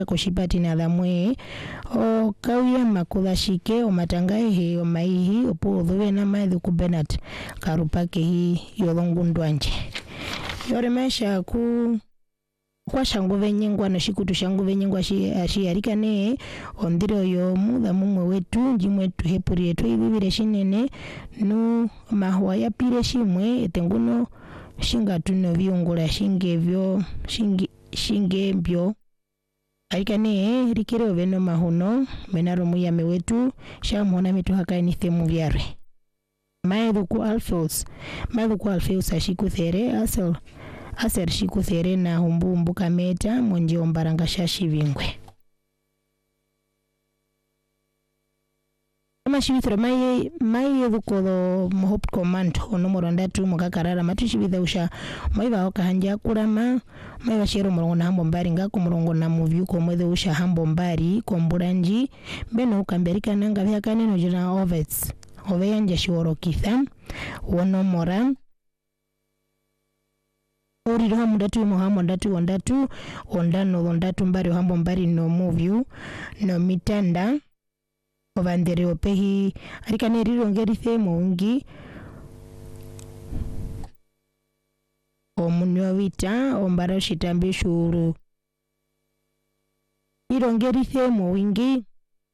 koshipati na dhamwe o kauya makudashike o matangahe o maihi opo dhuwe na maidhu ku Bernard karupake hi yolongundwanje yore mesha ku kwa shangu venyengwa na shikutu shangu venyengwa ashiarikane ondiro yo mudha mumwe wetu njimwetu hepuri yetu ibibire shinene nu mahwa ya pire shimwe etenguno shinga tuno viungula shingembyo arikane rikire veno mahuno menaro muyame wetu shamona mitu hakaini themu vyare maedhu ku alfeus ashikuthere aser shikuthere na humbumbu kameta monje ombaranga shashivingwe mashivithro mai edukolo mohop command onumero ndatu mukakarara matushivitha usha maiva okahanja kurama maiva shero murongo na hambo mbari ngako murongo na muvyu komwethe usha hambo mbari komburanji beno ukamberika nanga vyakaneno jina ovets oveyanja shiorokitha wonomora oriro hamundatu muhamondatu ondatu mbari hambo mbari no muvyu no mitanda ovandere opehi arikane rirongerithe mungi omunyo vita ombara shitambi shuru rirongerithe muwingi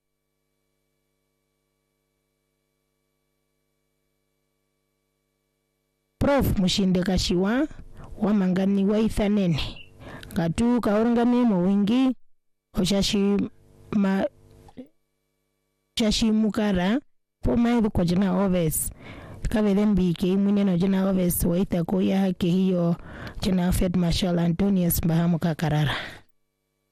Prof Mushinde Kashiwa wamangani wa ithanene ngatu kaorangane muwingi shashimukara po maidhu kwa jina oves kavedembi ke imwineno jina oves waitha ko ya hake hiyo jina Fed Marshal Antonius Mahamu Kakarara.